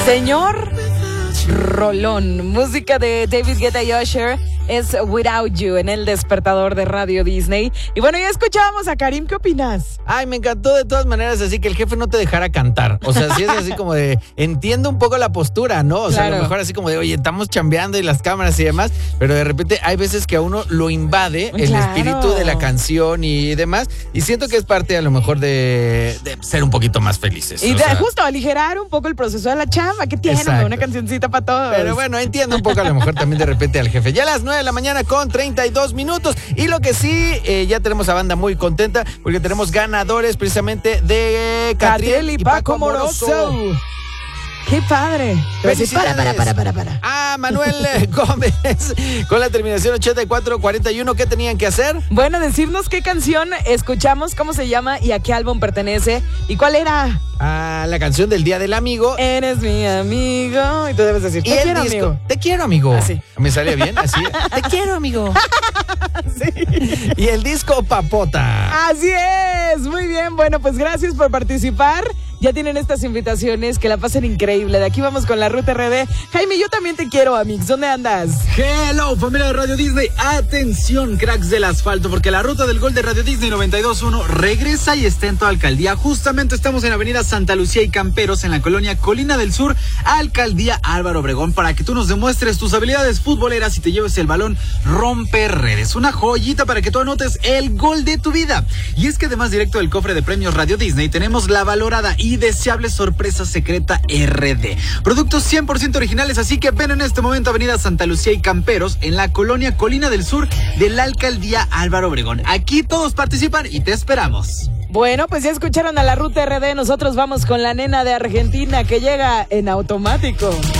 Señor rolón, música de David Guetta y Usher, es Without You en el despertador de Radio Disney. Y bueno, ya escuchábamos a Karim, ¿qué opinas? Ay, me encantó de todas maneras, así que el jefe no te dejara cantar. O sea, sí es así como de, entiendo un poco la postura, ¿no? O sea, Claro. a lo mejor así como de, oye, estamos chambeando y las cámaras y demás, pero de repente hay veces que a uno lo invade el Claro. espíritu de la canción y demás, y siento que es parte a lo mejor de ser un poquito más felices. Y o sea, justo aligerar un poco el proceso de la chamba. ¿Qué tiene? Exacto. Una cancioncita para todos. Pero bueno, entiendo un poco a lo mejor también de repente al jefe. Ya a las 9 de la mañana con 32 minutos. Y lo que sí, ya tenemos a banda muy contenta porque tenemos ganadores precisamente de Catriel y Paco Moroso. ¡Qué padre! Pero sí, Felicidades. para. A Manuel Gómez con la terminación 8441. ¿Qué tenían que hacer? Bueno, decirnos qué canción escuchamos, cómo se llama y a qué álbum pertenece. ¿Y cuál era? A la canción del Día del Amigo. Eres mi amigo. Y tú debes decir, Y te el quiero, disco. amigo. Te quiero, amigo. Así. ¿Me sale bien? Así. Te quiero, amigo. Sí. Y el disco Papota. Así es. Muy bien. Bueno, pues gracias por participar. Ya tienen estas invitaciones, que la pasen increíble. De aquí vamos con la Ruta RD. Jaime, yo también te quiero, Amix. ¿Dónde andas? Hello, familia de Radio Disney. Atención, cracks del asfalto, porque la Ruta del Gol de Radio Disney 92.1 regresa y está en toda alcaldía. Justamente estamos en Avenida Santa Lucía y Camperos, en la colonia Colina del Sur, Alcaldía Álvaro Obregón, para que tú nos demuestres tus habilidades futboleras y te lleves el balón romper redes. Una joyita para que tú anotes el gol de tu vida. Y es que además, directo del cofre de premios Radio Disney, tenemos la valorada y deseable sorpresa secreta RD. Productos 100% originales, así que ven en este momento a Avenida Santa Lucía y Camperos, en la colonia Colina del Sur de la Alcaldía Álvaro Obregón. Aquí todos participan y te esperamos. Bueno, pues ya escucharon a la Ruta RD. Nosotros vamos con la nena de Argentina que llega en automático.